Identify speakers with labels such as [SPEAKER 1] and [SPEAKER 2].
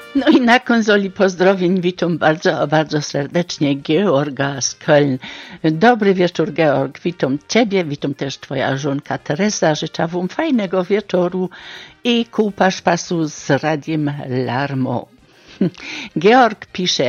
[SPEAKER 1] No i na konsoli pozdrowień witam bardzo, bardzo serdecznie Georga z Köln. Dobry wieczór, Georg, witam Ciebie, witam też Twoja żonka Teresa. Życzę Wam fajnego wieczoru i kół paszpasu z radiem Larmo. Georg pisze: